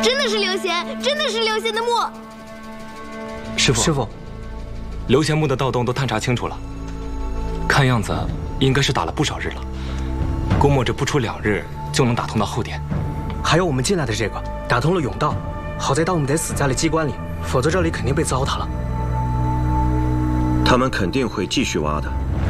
真的是刘贤，真的是刘贤的墓。 师傅，刘贤墓的盗洞都探查清楚了，看样子应该是打了不少日了，估摸着不出2日就能打通到后殿。 还有我们进来的这个，打通了甬道，好在盗墓得死在了机关里，否则这里肯定被糟蹋了。 他们肯定会继续挖的。